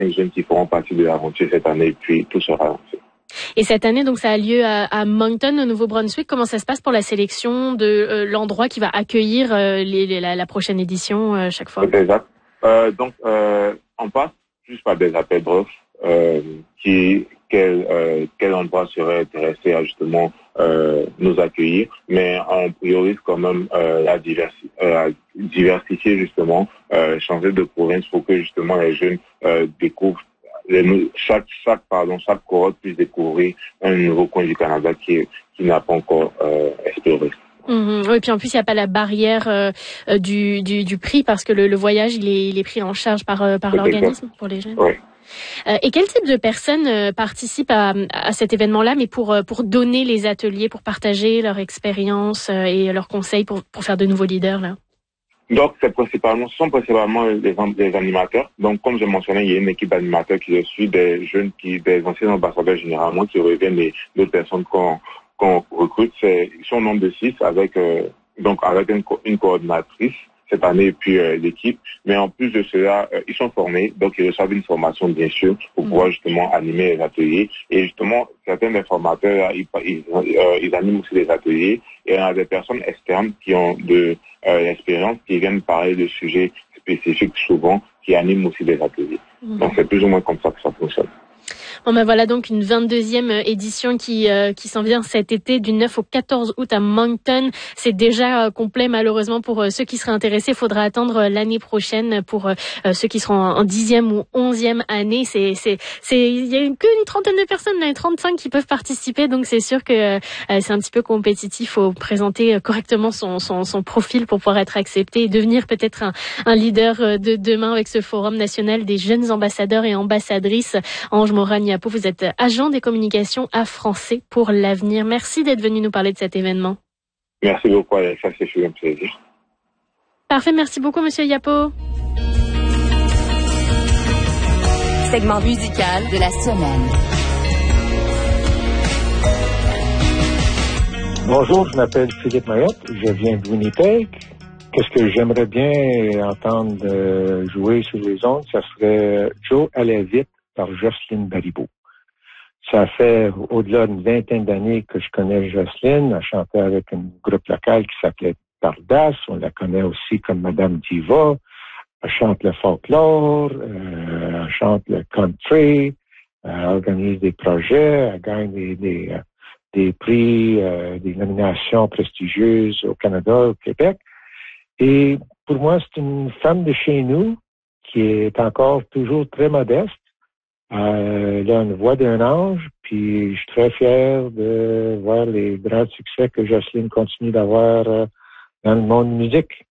les jeunes qui feront partie de l'aventure cette année, puis tout sera lancé. Et cette année, donc, ça a lieu à Moncton, au Nouveau-Brunswick. Comment ça se passe pour la sélection de l'endroit qui va accueiller la prochaine édition chaque fois? C'est exact. On passe juste par des appels d'offres quel endroit serait intéressé à justement nous accueillir, mais on priorise quand même à diversifier justement, changer de province pour que justement les jeunes découvrent chaque cohorte puisse découvrir un nouveau coin du Canada qui n'a pas encore exploré. Oui, puis en plus il n'y a pas la barrière du prix parce que le voyage il est pris en charge par l'organisme pour les jeunes. Oui. Et quel type de personnes participent à cet événement-là, mais pour donner les ateliers, pour partager leur expérience et leurs conseils pour faire de nouveaux leaders là? Donc, ce sont principalement les animateurs. Donc, comme je mentionnais, il y a une équipe d'animateurs qui le suit, des anciens ambassadeurs généralement qui reviennent d'autres personnes qu'on recrute. Ils sont au nombre de 6 avec une coordinatrice cette année et puis l'équipe. Mais en plus de cela, ils sont formés, donc ils reçoivent une formation bien sûr pour pouvoir justement animer les ateliers. Et justement, certains des formateurs, ils animent aussi les ateliers. Et on a des personnes externes qui ont de l'expérience, qui viennent parler de sujets spécifiques souvent, qui animent aussi des ateliers. Donc c'est plus ou moins comme ça que ça fonctionne. Bon ben voilà donc une 22e édition qui s'en vient cet été du 9 au 14 août à Moncton. C'est déjà complet malheureusement pour ceux qui seraient intéressés. Il faudra attendre l'année prochaine pour ceux qui seront en 10e ou 11e année. Il y a qu'une trentaine de personnes, là, 35 qui peuvent participer, donc c'est sûr que c'est un petit peu compétitif. Il faut présenter correctement son profil pour pouvoir être accepté et devenir peut-être un leader de demain avec ce forum national des jeunes ambassadeurs et ambassadrices. Ange Morin-Yapo, vous êtes agent des communications à Français pour l'avenir. Merci d'être venu nous parler de cet événement. Merci beaucoup, Alexa, c'est un plaisir. Parfait, merci beaucoup, Monsieur Yapo. Segment musical de la semaine. Bonjour, je m'appelle Philippe Mayotte, je viens de Winnipeg. Qu'est-ce que j'aimerais bien entendre jouer sur les ondes? Ça serait Joe Allait vite par Jocelyne Baribeau. Ça fait au-delà d'une vingtaine d'années que je connais Jocelyne. Elle chantait avec un groupe local qui s'appelait Pardas. On la connaît aussi comme Madame Diva. Elle chante le folklore, elle chante le country, elle organise des projets, elle gagne des prix, des nominations prestigieuses au Canada, au Québec. Et pour moi, c'est une femme de chez nous qui est encore toujours très modeste. Elle a une voix d'un ange, puis je suis très fier de voir les grands succès que Jocelyne continue d'avoir dans le monde musique.